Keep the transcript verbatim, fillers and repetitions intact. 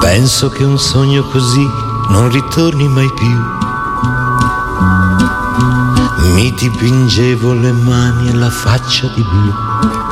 Penso che un sogno così non ritorni mai più. Mi dipingevo le mani e la faccia di blu.